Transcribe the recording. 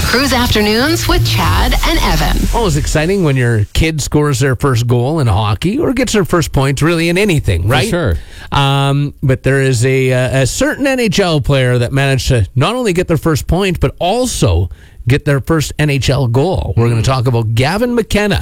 Cruise Afternoons with Chad and Evan. Always exciting when your kid scores their first goal in hockey or gets their first points really in anything, right? For sure. But there is a certain NHL player that managed to not only get their first point, but also get their first NHL goal. We're going to talk about Gavin McKenna.